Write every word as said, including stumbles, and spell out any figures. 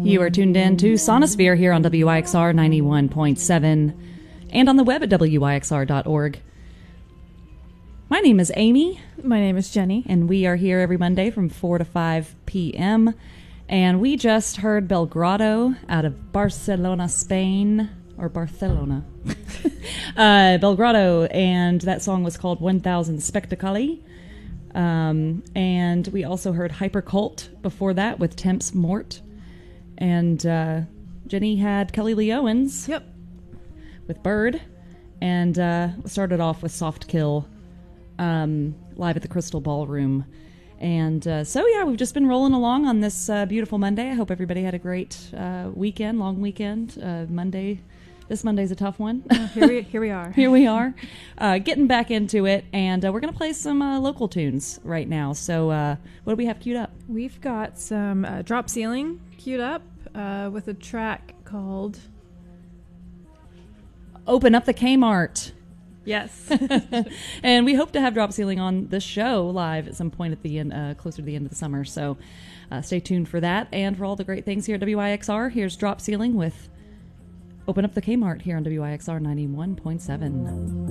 You are tuned in to Sonosphere here on W I X R ninety-one point seven and on the web at W I X R dot org. My name is Amy. My name is Jenny. And we are here every Monday from four to five p.m. And we just heard Belgrado out of Barcelona, Spain. Or Barcelona. uh, Belgrado, and that song was called one thousand Spectacoli. Um, and we also heard Hypercult before that with Temps Mort. And uh, Jenny had Kelly Lee Owens. Yep. With Bird. And uh, started off with Soft Kill um, live at the Crystal Ballroom. And uh, so, yeah, we've just been rolling along on this uh, beautiful Monday. I hope everybody had a great uh, weekend, long weekend. Uh, Monday. This Monday's a tough one. Uh, here, we, here we are. Here we are. Uh, getting back into it. And uh, we're going to play some uh, local tunes right now. So uh, what do we have queued up? We've got some uh, Drop Ceiling queued up uh, with a track called... Open Up the Kmart. Yes. And we hope to have Drop Ceiling on the show live at some point at the end, uh, closer to the end of the summer. So uh, stay tuned for that and for all the great things here at W I X R. Here's Drop Ceiling with Open Up the Kmart here on W I X R ninety-one point seven.